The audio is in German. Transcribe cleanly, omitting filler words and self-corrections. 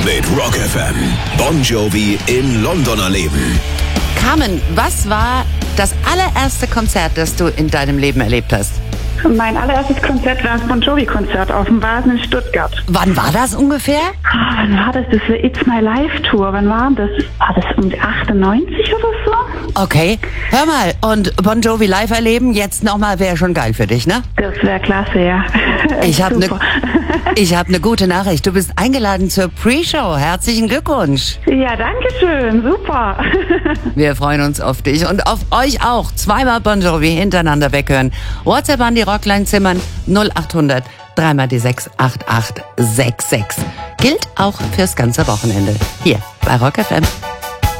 mit Rock FM. Bon Jovi in London erleben. Carmen, was war das allererste Konzert, das du in deinem Leben erlebt hast? Mein allererstes Konzert war das Bon Jovi-Konzert auf dem Vasen in Stuttgart. Wann war das ungefähr? Wann war das? Das war It's My Life Tour. Wann war das? War das um 98 oder so? Okay, hör mal, und Bon Jovi live erleben, jetzt nochmal, wäre schon geil für dich, ne? Das wäre klasse, ja. Ich habe Super. eine gute Nachricht. Du bist eingeladen zur Pre-Show. Herzlichen Glückwunsch. Ja, danke schön. Super. Wir freuen uns auf dich und auf euch auch. Zweimal Bon Jovi hintereinander weghören. WhatsApp an die Rockline-Zimmern 0800 3 die 6 8866. Gilt auch fürs ganze Wochenende. Hier bei Rock FM.